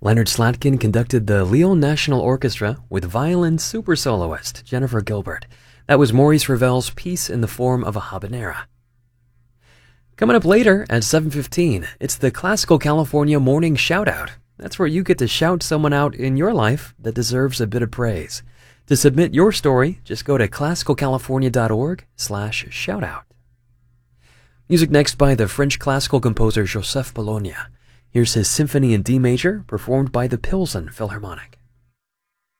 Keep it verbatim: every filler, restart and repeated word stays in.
Leonard Slatkin conducted the Lyon National Orchestra with violin super soloist Jennifer Gilbert. That was Maurice Ravel's Piece in the Form of a Habanera. Coming up later at seven fifteen, it's the Classical California Morning Shoutout. That's where you get to shout someone out in your life that deserves a bit of praise. To submit your story, just go to classical california dot org slash shoutout. Music next by the French classical composer Joseph Bologna. Here's his Symphony in D major, performed by the Pilsen Philharmonic.